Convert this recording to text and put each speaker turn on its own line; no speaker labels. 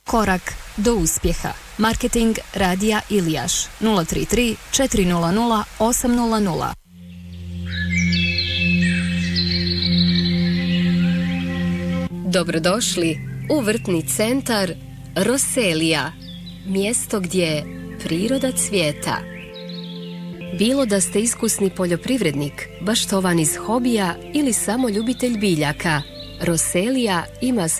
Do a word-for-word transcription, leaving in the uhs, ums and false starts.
Korak do uspjeha. Marketing Radija Ilijaš nula tri tri četiri nula nula osam nula nula.
Dobrodošli u vrtni centar Roselija, mjesto gdje priroda cvijeta. Bilo da ste iskusni poljoprivrednik, baštovan iz hobija ili samo ljubitelj biljaka, Roselija ima